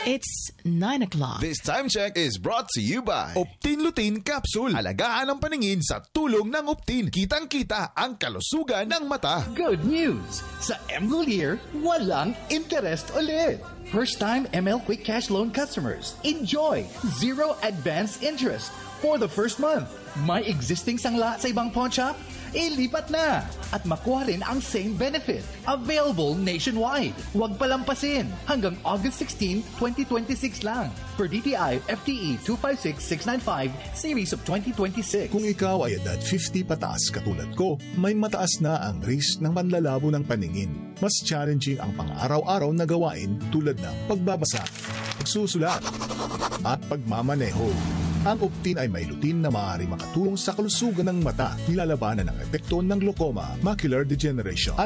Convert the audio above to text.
It's 9 o'clock. This time check is brought to you by Optin Lutein Capsule. Alagaan ang paningin sa tulong ng Optin. Kitang-kita ang kalusugan ng mata. Good news! Sa MGoal Year, walang interest ulit. First-time ML Quick Cash Loan customers, enjoy zero advance interest for the first month. May existing sangla sa ibang pawn shop? Ilipat na! At makuha rin ang same benefit. Available nationwide. Huwag palampasin. Hanggang August 16, 2026 lang. Per DTI FTE 256695 Series of 2026. Kung ikaw ay edad 50 pataas katulad ko, may mataas na ang risk ng panlalabo ng paningin. Mas challenging ang pang-araw-araw na gawain tulad ng pagbabasa, pagsusulat, at pagmamaneho. Ang Optin ay may lutin na maaari makatulong sa kalusugan ng mata, nilalabanan ang epekto ng glaucoma, macular degeneration, at